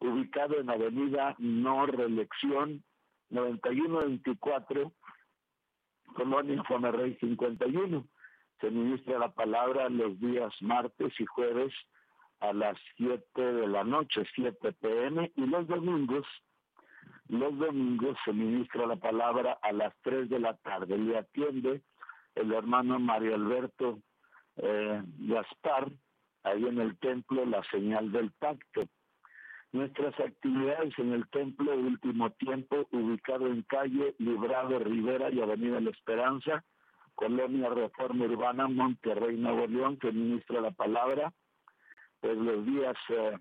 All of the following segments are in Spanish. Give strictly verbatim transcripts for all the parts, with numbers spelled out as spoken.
ubicado en Avenida No Reelección noventa y uno veinticuatro, Colonia Fomerrey cincuenta y uno. Se ministra la palabra los días martes y jueves a las siete de la noche, siete pe eme, y los domingos, los domingos se ministra la palabra a las tres de la tarde. Le atiende el hermano Mario Alberto eh, Gaspar, ahí en el templo La Señal del Pacto. Nuestras actividades en el templo Último Tiempo, ubicado en calle Librado Rivera y Avenida La Esperanza, Colonia Reforma Urbana, Monterrey, Nuevo León, que ministra la palabra, pues los días, eh,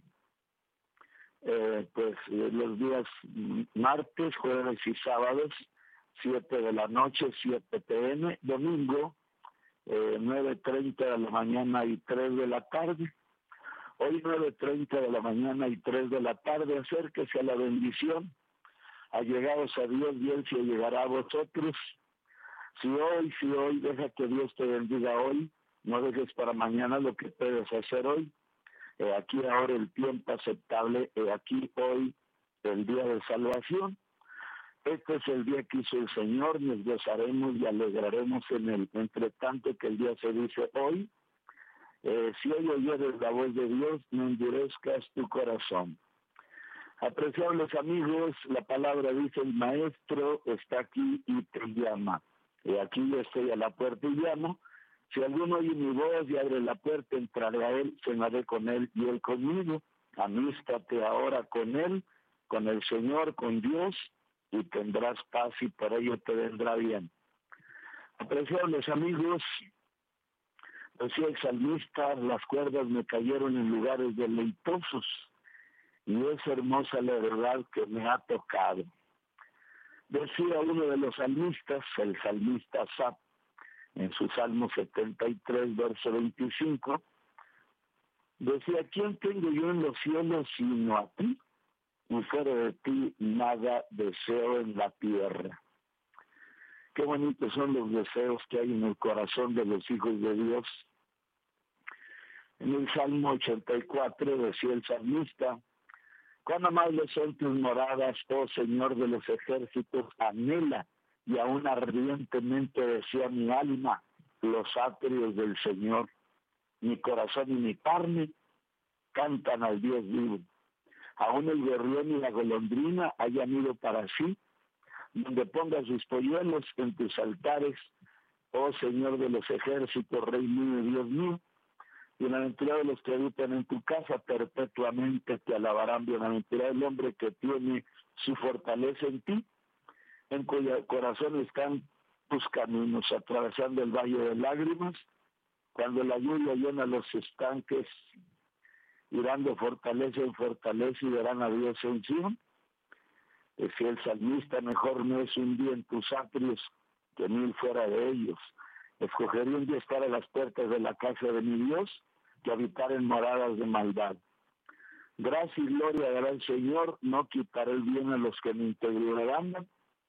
eh, pues los días martes, jueves y sábados, siete de la noche, siete pe eme, domingo, eh, nueve treinta de la mañana y tres de la tarde. Hoy nueve treinta de la mañana y tres de la tarde, acérquese a la bendición. Allegados a Dios, Dios se llegará a vosotros. Si hoy, si hoy, deja que Dios te bendiga hoy, no dejes para mañana lo que puedes hacer hoy. Eh, aquí ahora el tiempo aceptable, eh, aquí hoy el día de salvación. Este es el día que hizo el Señor, nos gozaremos y alegraremos en él. Entre tanto que el día se dice hoy, Eh, si hoy oyeres la voz de Dios, no endurezcas tu corazón. Apreciables amigos, la palabra dice, el maestro está aquí y te llama. Y aquí yo estoy a la puerta y llamo. Si alguno oye mi voz y abre la puerta, entraré a él, cenaré con él y él conmigo. Amístate ahora con él, con el Señor, con Dios, y tendrás paz y por ello te vendrá bien. Apreciables amigos, decía el salmista, las cuerdas me cayeron en lugares deleitosos, y es hermosa la verdad que me ha tocado. Decía uno de los salmistas, el salmista Asaf, en su Salmo setenta y tres, verso veinticinco, decía, ¿quién tengo yo en los cielos sino a ti? Y fuera de ti nada deseo en la tierra. Qué bonitos son los deseos que hay en el corazón de los hijos de Dios. En el Salmo ochenta y cuatro decía el salmista, cuán amables son tus moradas, oh Señor de los ejércitos, anhela y aún ardientemente desea mi alma los atrios del Señor. Mi corazón y mi carne cantan al Dios vivo. Aún el gorrión y la golondrina hayan ido para sí, donde pongas sus polluelos en tus altares, oh Señor de los ejércitos, Rey mío y Dios mío. Bienaventurados los que habitan en tu casa, perpetuamente te alabarán. Bienaventurado el hombre que tiene su fortaleza en ti, en cuyo corazón están tus caminos, atravesando el valle de lágrimas. Cuando la lluvia llena los estanques, irán de fortaleza en fortaleza y verán a Dios en Sion. Decía el salmista, mejor no es un día en tus atrios que mil fuera de ellos. Escogería un día estar a las puertas de la casa de mi Dios que habitar en moradas de maldad. Gracia y gloria dará el Señor, no quitará el bien a los que en integridad andan.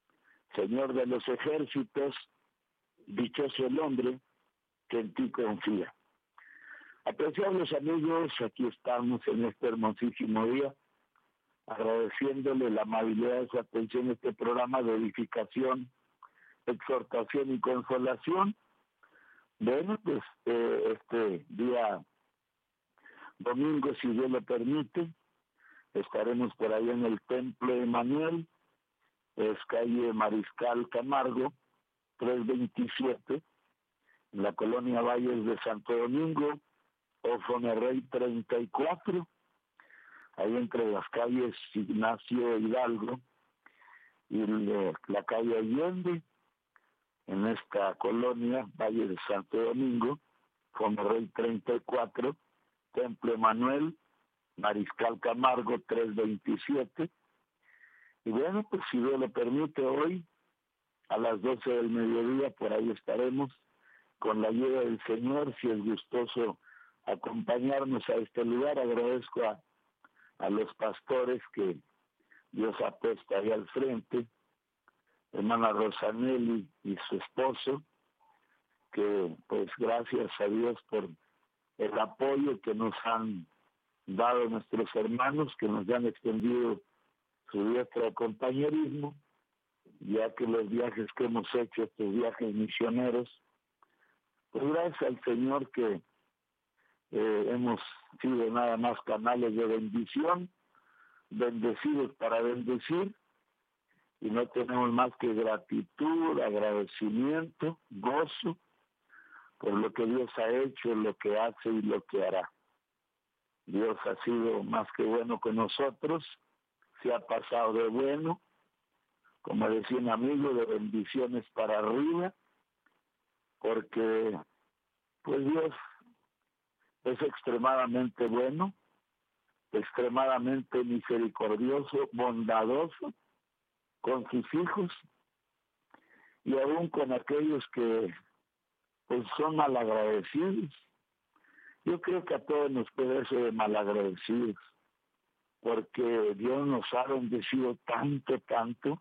Señor de los ejércitos, dichoso el hombre que en ti confía. Apreciables amigos, aquí estamos en este hermosísimo día, agradeciéndole la amabilidad de su atención a este programa de edificación, exhortación y consolación. Bueno, pues eh, este día domingo, si Dios lo permite, estaremos por ahí en el Templo Emanuel, es calle Mariscal Camargo, trescientos veintisiete, en la colonia Valles de Santo Domingo, o Fomerrey treinta y cuatro, ahí entre las calles Ignacio Hidalgo y la, la calle Allende, en esta colonia, Valle de Santo Domingo, Fomerrey treinta y cuatro, Templo Emanuel, Mariscal Camargo trescientos veintisiete. Y bueno, pues si Dios lo permite, hoy a las doce del mediodía por ahí estaremos con la ayuda del Señor. Si es gustoso acompañarnos a este lugar, agradezco a, a los pastores que Dios ha puesto ahí al frente, hermana Rosanelli y su esposo, que pues gracias a Dios por el apoyo que nos han dado a nuestros hermanos que nos han extendido su diestra de compañerismo, ya que los viajes que hemos hecho, estos viajes misioneros, pues gracias al Señor que eh, hemos sido nada más canales de bendición, bendecidos para bendecir, y no tenemos más que gratitud, agradecimiento, gozo por lo que Dios ha hecho, lo que hace y lo que hará. Dios ha sido más que bueno con nosotros, se ha pasado de bueno, como decía un amigo, de bendiciones para arriba, porque pues Dios es extremadamente bueno, extremadamente misericordioso, bondadoso con sus hijos y aún con aquellos que pues son malagradecidos. Yo creo que a todos nos puede eso de malagradecidos, porque Dios nos ha bendecido tanto, tanto,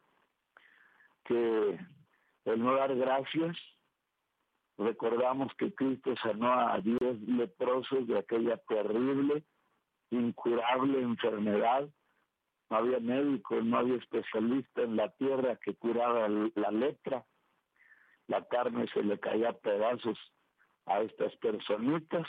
que el no dar gracias, recordamos que Cristo sanó a diez leprosos de aquella terrible, incurable enfermedad. No había médico, no había especialista en la tierra que curara la lepra. La carne se le caía a pedazos a estas personitas.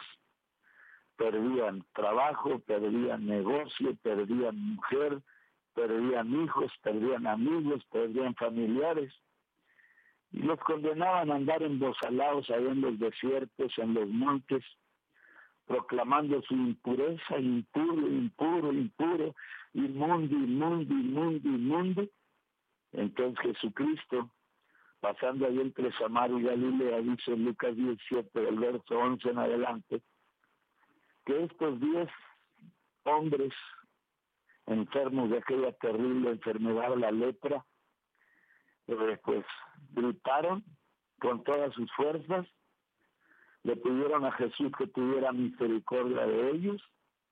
Perdían trabajo, perdían negocio, perdían mujer, perdían hijos, perdían amigos, perdían familiares. Y los condenaban a andar embosalados ahí en los desiertos, en los montes, proclamando su impureza, impuro, impuro, impuro, inmundo, inmundo, inmundo, inmundo. Entonces Jesucristo, pasando ahí entre Samaria y Galilea, dice en Lucas diecisiete, del verso once en adelante, que estos diez hombres enfermos de aquella terrible enfermedad, la lepra, eh, pues gritaron con todas sus fuerzas, le pidieron a Jesús que tuviera misericordia de ellos,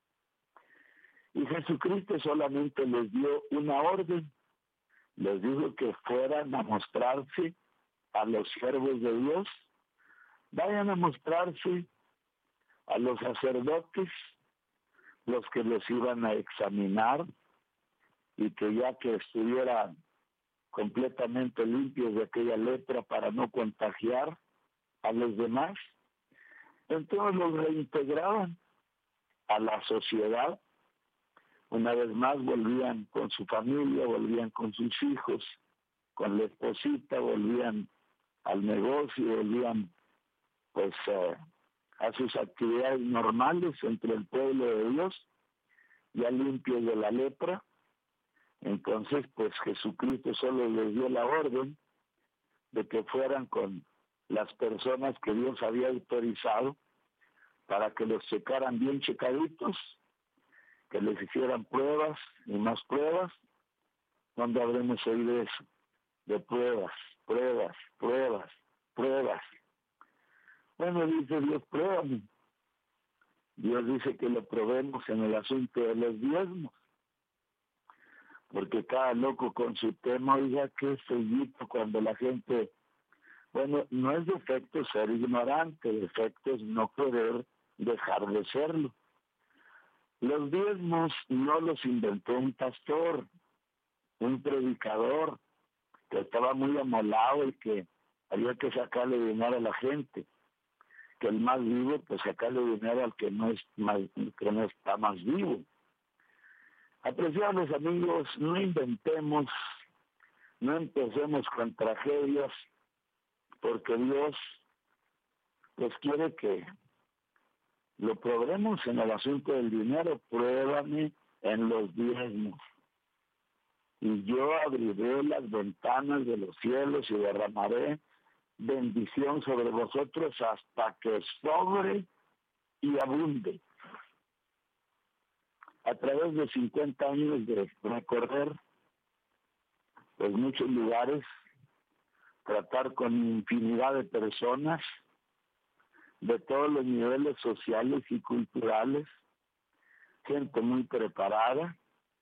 y Jesucristo solamente les dio una orden, les dijo que fueran a mostrarse a los siervos de Dios, vayan a mostrarse a los sacerdotes, los que los iban a examinar, y que ya que estuvieran completamente limpios de aquella lepra para no contagiar a los demás, entonces los reintegraban a la sociedad. Una vez más volvían con su familia, volvían con sus hijos, con la esposita, volvían al negocio, volvían pues eh, a sus actividades normales entre el pueblo de Dios, ya limpios de la lepra. Entonces pues Jesucristo solo les dio la orden de que fueran con las personas que Dios había autorizado para que los checaran bien checaditos, que les hicieran pruebas y más pruebas. ¿Dónde habremos oído eso? De pruebas, pruebas, pruebas, pruebas. Bueno, dice Dios, pruébame. Dios dice que lo probemos en el asunto de los diezmos, porque cada loco con su tema, oiga, qué sellito cuando la gente, bueno, no es defecto ser ignorante, defecto es no poder dejar de serlo. Los diezmos no los inventó un pastor, un predicador que estaba muy amolado y que había que sacarle dinero a la gente, que el más vivo pues sacarle dinero al que no es más, que no está más vivo. Apreciados amigos, no inventemos, no empecemos con tragedias, porque Dios pues quiere que lo probemos en el asunto del dinero. Pruébame en los diezmos, y yo abriré las ventanas de los cielos y derramaré bendición sobre vosotros hasta que sobre y abunde. A través de cincuenta años de recorrer pues muchos lugares, tratar con infinidad de personas de todos los niveles sociales y culturales, gente muy preparada,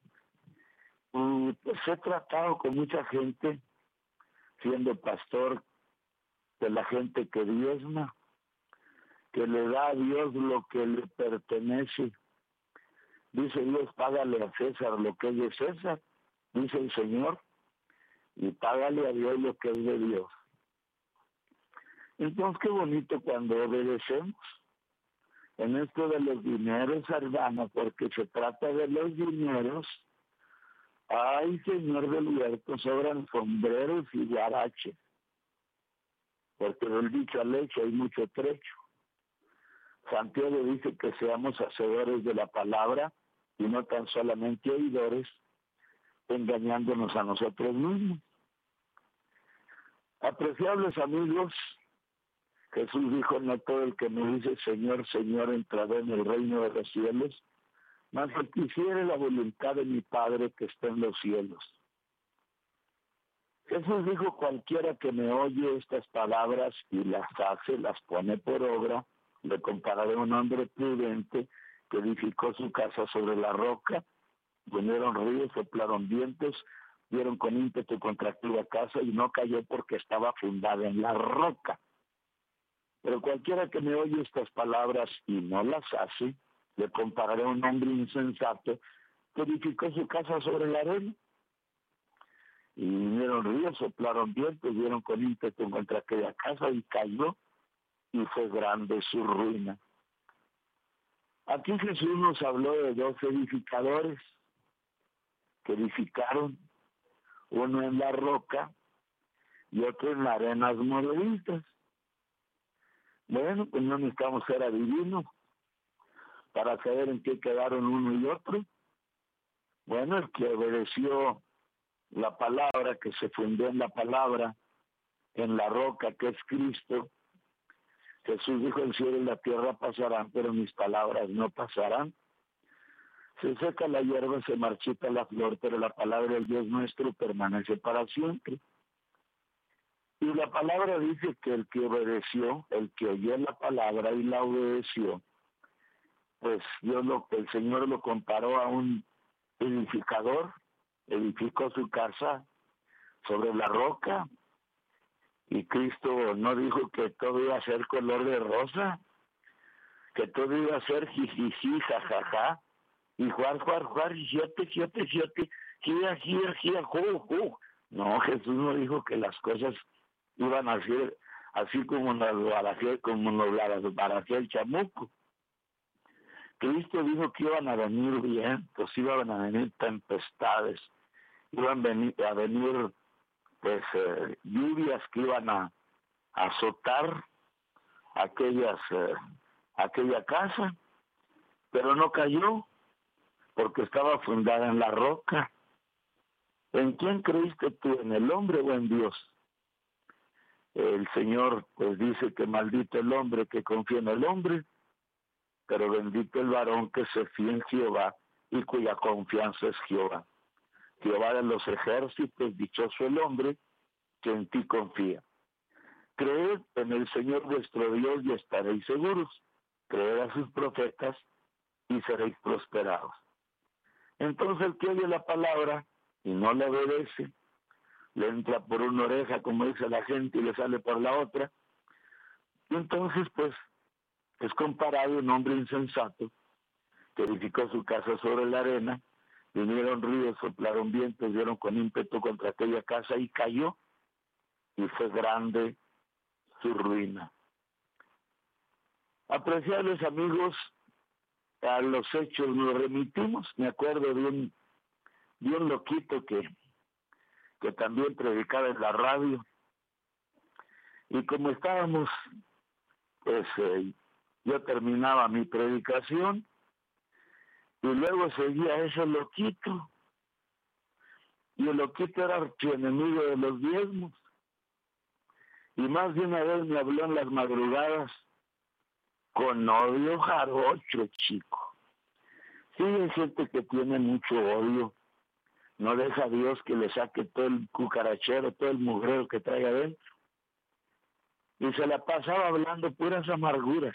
y pues he tratado con mucha gente, siendo pastor, de la gente que diezma, que le da a Dios lo que le pertenece, Dice Dios, págale a César lo que es de César, dice el Señor, y págale a Dios lo que es de Dios. Entonces, qué bonito cuando obedecemos en esto de los dineros, hermano, porque se trata de los dineros. Ay, Señor del huerto, sobran sombreros y guaraches, porque del dicho al hecho hay mucho trecho. Santiago dice que seamos hacedores de la palabra y no tan solamente oidores, engañándonos a nosotros mismos. Apreciables amigos, Jesús dijo, no todo el que me dice Señor, Señor entrará en el reino de los cielos, mas el que hiciere la voluntad de mi Padre que está en los cielos. Jesús dijo, cualquiera que me oye estas palabras y las hace, las pone por obra, le compararé a un hombre prudente que edificó su casa sobre la roca, vinieron ríos, soplaron vientos, dieron con ímpetu contra aquella casa y no cayó porque estaba fundada en la roca. Pero cualquiera que me oye estas palabras y no las hace, le compararé a un hombre insensato que edificó su casa sobre la arena. Y vinieron ríos, soplaron vientos, dieron con ímpetu contra aquella casa y cayó, y fue grande su ruina. Aquí Jesús nos habló de dos edificadores que edificaron, uno en la roca y otro en las arenas movedizas. Bueno, pues no necesitamos ser adivinos para saber en qué quedaron uno y otro. Bueno, el que obedeció la palabra, que se fundó en la palabra, en la roca que es Cristo. Jesús dijo, el cielo y la tierra pasarán, pero mis palabras no pasarán. Se seca la hierba, se marchita la flor, pero la palabra del Dios nuestro permanece para siempre. Y la palabra dice que el que obedeció, el que oyó la palabra y la obedeció, pues Dios lo, el Señor lo comparó a un edificador, edificó su casa sobre la roca, y Cristo no dijo que todo iba a ser color de rosa, que todo iba a ser jijiji, jajaja, y juar, juar, juar, y siete, siete, siete, gira, gira, gira, ju, ju. No, Jesús no dijo que las cosas iban a ser así como nos barajé, como nos barajé el chamuco. Cristo dijo que iban a venir vientos, iban a venir tempestades, iban a venir, a venir pues eh, lluvias que iban a, a azotar aquellas eh, aquella casa, pero no cayó porque estaba fundada en la roca. ¿En quién creíste tú? ¿En el hombre o en Dios? El Señor pues dice que maldito el hombre que confía en el hombre, pero bendito el varón que se fía en Jehová y cuya confianza es Jehová. Jehová de los ejércitos, dichoso el hombre que en ti confía. Creed en el Señor vuestro Dios y estaréis seguros. Creed a sus profetas y seréis prosperados. Entonces el que oye la palabra y no la obedece, le entra por una oreja, como dice la gente, y le sale por la otra. Y entonces pues es comparado a un hombre insensato que edificó su casa sobre la arena, vinieron ríos, soplaron vientos, dieron con ímpetu contra aquella casa y cayó, y fue grande su ruina. Apreciables amigos, a los hechos nos remitimos. Me acuerdo de un, de un loquito que, que también predicaba en la radio, y como estábamos, pues eh, yo terminaba mi predicación y luego seguía ese loquito, y el loquito era archienemigo de los diezmos, y más de una vez me habló en las madrugadas con odio jarocho, chico. Sí, hay gente que tiene mucho odio, no deja a Dios que le saque todo el cucarachero, todo el mugrero que traiga adentro, y se la pasaba hablando puras amarguras.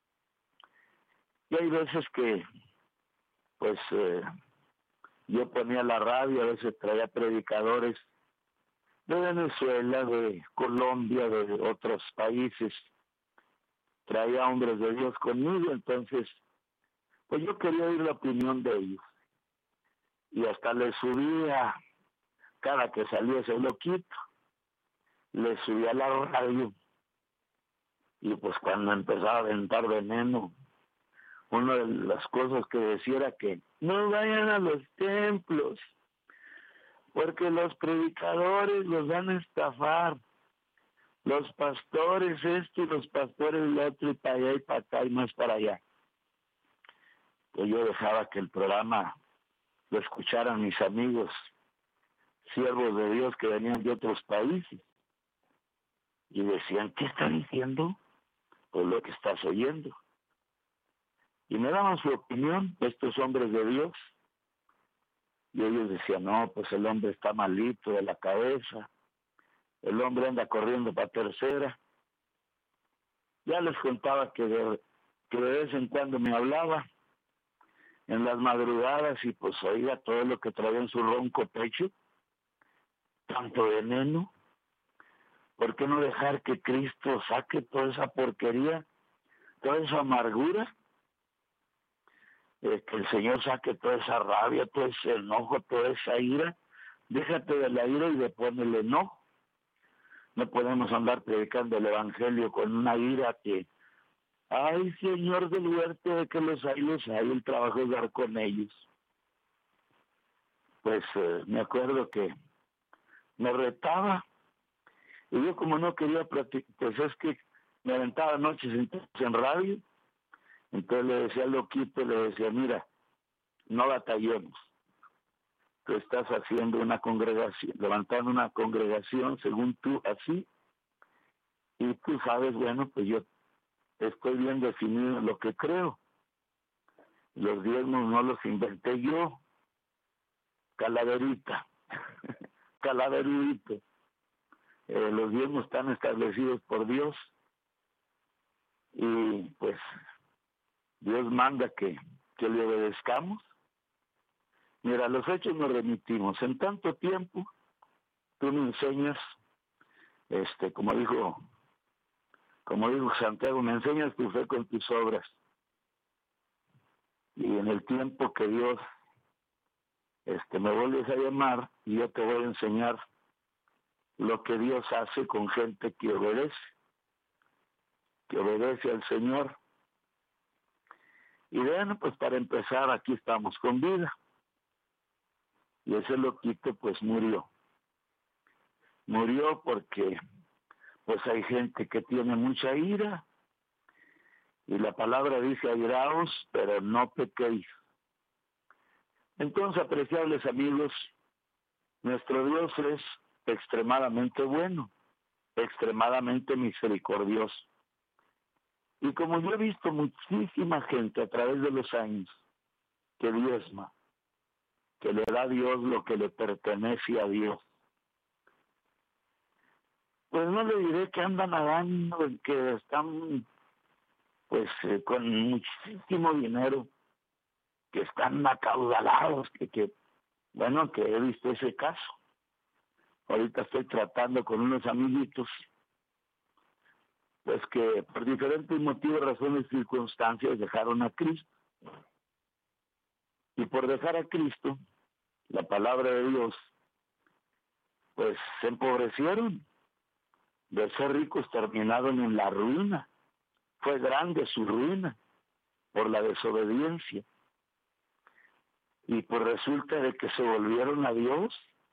Y hay veces que pues eh, yo ponía la radio, a veces traía predicadores de Venezuela, de Colombia, de otros países, traía hombres de Dios conmigo. Entonces Pues yo quería oír la opinión de ellos. Y hasta le subía, cada que salía ese loquito, le subía a la radio. Y pues cuando empezaba a aventar veneno, una de las cosas que decía era que no vayan a los templos, porque los predicadores los van a estafar. Los pastores esto y los pastores lo otro, y para allá y para acá y más para allá. Pues yo dejaba que el programa lo escucharan mis amigos, siervos de Dios que venían de otros países. Y decían, ¿qué está diciendo? Pues lo que estás oyendo. Y me daban su opinión, estos hombres de Dios. Y ellos decían, no, pues el hombre está malito de la cabeza. El hombre anda corriendo para tercera. Ya les contaba que de, que de vez en cuando me hablaba en las madrugadas y pues oiga todo lo que traía en su ronco pecho. Tanto veneno. ¿Por qué no dejar que Cristo saque toda esa porquería, toda esa amargura? Eh, que el Señor saque toda esa rabia, todo ese enojo, toda esa ira. Déjate de la ira y de ponerle enojo. No podemos andar predicando el Evangelio con una ira que, ay, Señor del huerto, de que los hay, los hay, el trabajo es dar con ellos. Pues eh, me acuerdo que me retaba, y yo como no quería practicar, pues es que me aventaba noches entonces en radio, entonces le decía al loquito, le decía, mira, no batallemos, tú estás haciendo una congregación, levantando una congregación según tú así, y tú sabes, bueno, pues yo estoy bien definido en lo que creo. Los diezmos no los inventé yo, calaverita, calaverito. Eh, los diezmos están establecidos por Dios y pues Dios manda que, que le obedezcamos. Mira, a los hechos nos remitimos. En tanto tiempo, tú me enseñas, este, como dijo, como dijo Santiago, me enseñas tu fe con tus obras. Y en el tiempo que Dios este, me vuelves a llamar, yo te voy a enseñar lo que Dios hace con gente que obedece, que obedece al Señor. Y bueno, pues para empezar, aquí estamos con vida. Y ese loquito pues murió. Murió porque pues hay gente que tiene mucha ira. Y la palabra dice, airaos, pero no pequéis. Entonces, apreciables amigos, nuestro Dios es extremadamente bueno, extremadamente misericordioso. Y como yo he visto muchísima gente a través de los años que diezma, que le da a Dios lo que le pertenece a Dios, pues no le diré que andan nadando, que están pues eh, con muchísimo dinero, que están acaudalados, que, que bueno, que he visto ese caso. Ahorita estoy tratando con unos amiguitos, pues que por diferentes motivos, razones y circunstancias dejaron a Cristo. Y por dejar a Cristo, la palabra de Dios, pues se empobrecieron. De ser ricos terminaron en la ruina. Fue grande su ruina por la desobediencia. Y pues resulta de que se volvieron a Dios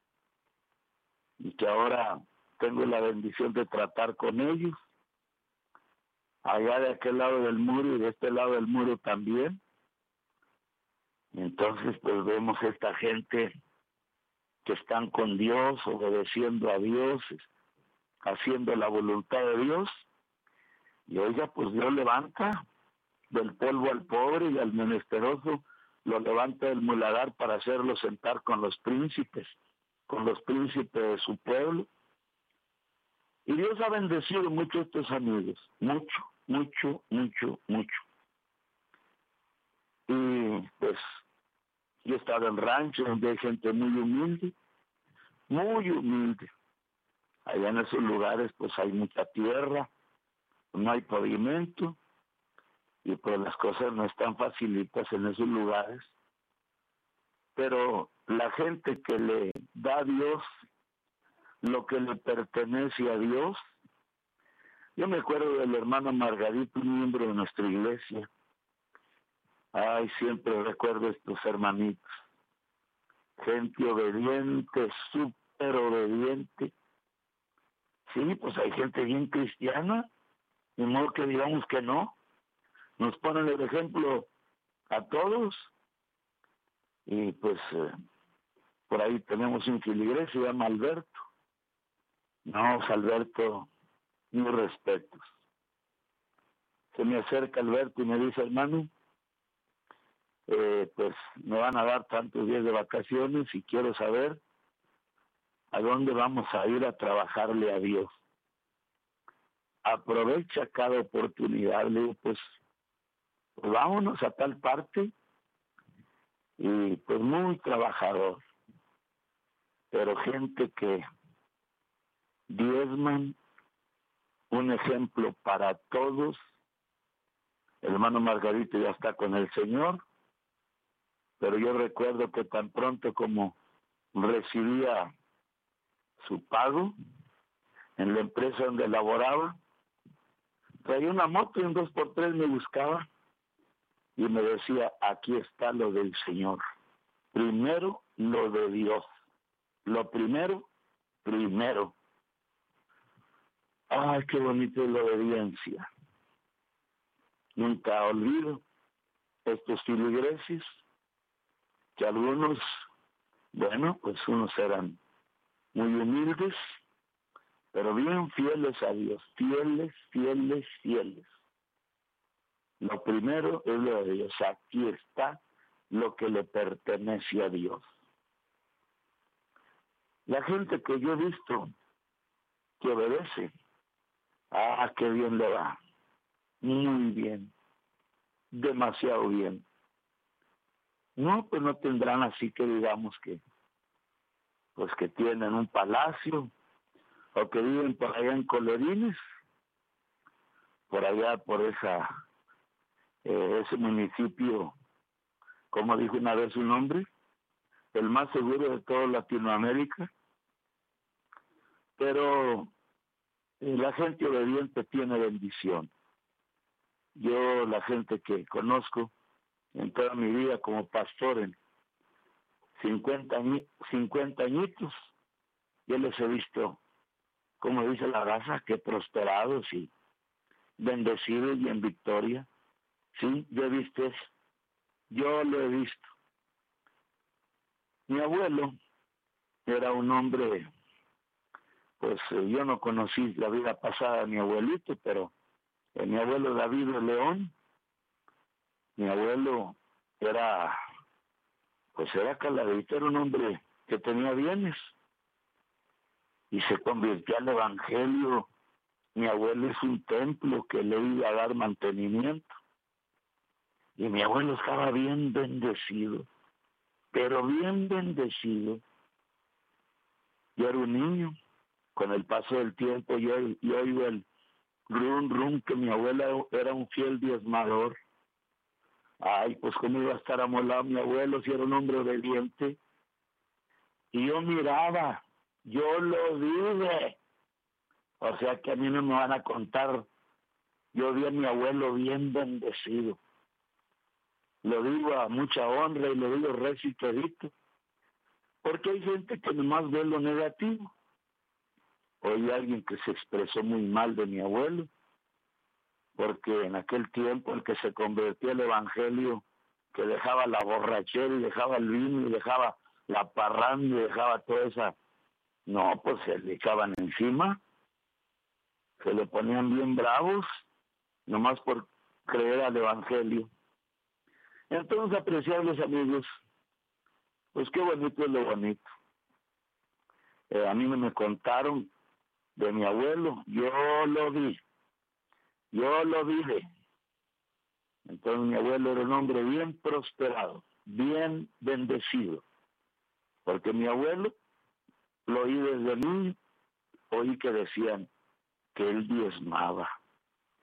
y que ahora tengo la bendición de tratar con ellos. Allá de aquel lado del muro y de este lado del muro también. Entonces pues vemos esta gente que están con Dios, obedeciendo a Dios, haciendo la voluntad de Dios. Y oiga, pues Dios levanta del polvo al pobre y al menesteroso, lo levanta del muladar para hacerlo sentar con los príncipes, con los príncipes de su pueblo. Y Dios ha bendecido mucho a estos amigos, mucho, mucho, mucho, mucho. Y pues yo he estado en ranchos donde hay gente muy humilde, muy humilde. Allá en esos lugares pues hay mucha tierra, no hay pavimento, y pues las cosas no están facilitas en esos lugares, pero la gente que le da a Dios lo que le pertenece a Dios. Yo me acuerdo del hermano Margarito, un miembro de nuestra iglesia. Ay, siempre recuerdo estos hermanitos. Gente obediente, súper obediente. Sí, pues hay gente bien cristiana, de modo que digamos que no. Nos ponen el ejemplo a todos. Y pues eh, por ahí tenemos un filigrés, se llama Alberto. No, Alberto, mis respetos. Se me acerca Alberto y me dice, hermano, eh, pues me van a dar tantos días de vacaciones y quiero saber a dónde vamos a ir a trabajarle a Dios. Aprovecha cada oportunidad. Le digo, pues, pues vámonos a tal parte. Y pues muy trabajador, pero gente que diezman, un ejemplo para todos. El hermano Margarito ya está con el Señor, pero yo recuerdo que tan pronto como recibía su pago en la empresa donde laboraba, traía una moto y un dos por tres me buscaba y me decía, aquí está lo del Señor. Primero lo de Dios. Lo primero, primero. Ay, qué bonito es la obediencia. Nunca olvido estos filigreses, que algunos, bueno, pues unos eran muy humildes, pero bien fieles a Dios, fieles, fieles, fieles. Lo primero es lo de Dios, aquí está lo que le pertenece a Dios. La gente que yo he visto que obedece, ah, qué bien le va, muy bien, demasiado bien. No, pues no tendrán así que digamos que, pues que tienen un palacio, o que viven por allá en Colorines, por allá por esa, eh, ese municipio, como dijo una vez un hombre, el más seguro de toda Latinoamérica, pero eh, la gente obediente tiene bendición. Yo, la gente que conozco en toda mi vida como pastor, en cincuenta, cincuenta añitos, yo les he visto, como dice la raza, que prosperados y bendecidos y en victoria. Sí, yo he visto eso. Yo lo he visto. Mi abuelo era un hombre, pues eh, yo no conocí la vida pasada de mi abuelito, pero eh, mi abuelo David de León, mi abuelo era, pues era caladito, era un hombre que tenía bienes y se convirtió al evangelio. Mi abuelo es un templo que le iba a dar mantenimiento. Y mi abuelo estaba bien bendecido, pero bien bendecido. Yo era un niño, con el paso del tiempo yo, yo oigo el rum rum que mi abuela era un fiel diezmador. Ay, pues cómo iba a estar amolado mi abuelo si era un hombre obediente. Y yo miraba, yo lo dije. O sea que a mí no me van a contar. Yo vi a mi abuelo bien bendecido. Lo digo a mucha honra y lo digo recio y todito. Porque hay gente que nomás ve lo negativo. Oí a alguien que se expresó muy mal de mi abuelo, porque en aquel tiempo el que se convertía al evangelio, que dejaba la borrachera y dejaba el vino y dejaba la parranda y dejaba toda esa, no, pues se le echaban encima, se le ponían bien bravos, nomás por creer al evangelio. Entonces, apreciables amigos, pues qué bonito es lo bonito. Eh, a mí me contaron de mi abuelo, yo lo vi, yo lo vive. Entonces mi abuelo era un hombre bien prosperado, bien bendecido, porque mi abuelo, lo oí desde niño, oí que decían que él diezmaba.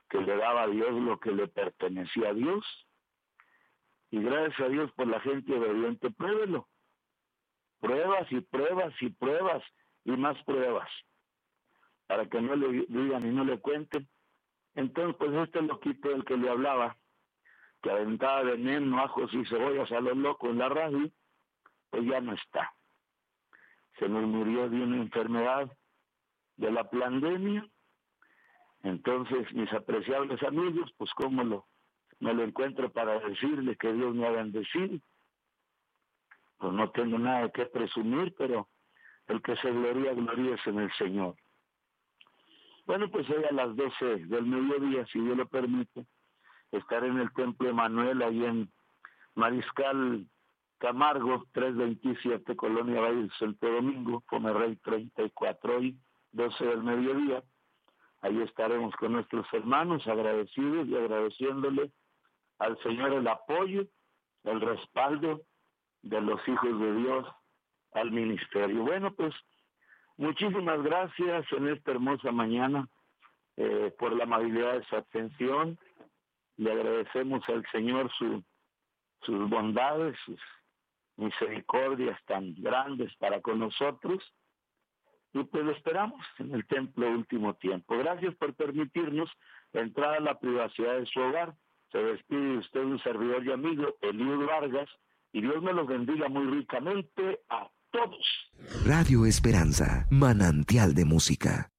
que le daba a Dios lo que le pertenecía a Dios. Y gracias a Dios por la gente obediente, pruébelo. Pruebas y pruebas y pruebas y más pruebas, para que no le digan y no le cuenten. Entonces, pues este loquito del que le hablaba, que aventaba veneno, ajos y cebollas a los locos en la radio, pues ya no está. Se nos murió de una enfermedad de la pandemia. Entonces, mis apreciables amigos, pues cómo lo, me lo encuentro para decirle que Dios me ha bendecido. Pues no tengo nada que presumir, pero el que se gloria, gloria es en el Señor. Bueno, pues hoy a las doce del mediodía, si Dios lo permite, estaré en el Templo Emanuel, ahí en Mariscal Camargo, trescientos veintisiete, Colonia Valle, Santo Domingo, Pomerrey treinta y cuatro, hoy, doce del mediodía. Ahí estaremos con nuestros hermanos, agradecidos y agradeciéndole al Señor el apoyo, el respaldo de los hijos de Dios al ministerio. Bueno, pues muchísimas gracias en esta hermosa mañana eh, por la amabilidad de su atención. Le agradecemos al Señor su, sus bondades, sus misericordias tan grandes para con nosotros. Y pues lo esperamos en el templo último tiempo. Gracias por permitirnos entrar a la privacidad de su hogar. Se despide de usted un servidor y amigo, Eliud Vargas, y Dios me los bendiga muy ricamente a todos. Radio Esperanza, manantial de música.